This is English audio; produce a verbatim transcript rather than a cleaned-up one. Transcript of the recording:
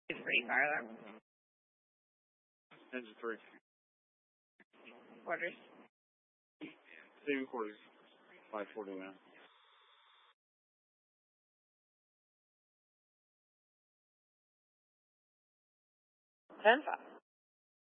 Three farther. Engine three. Quarters. Same quarters. Five forty now. Ten five.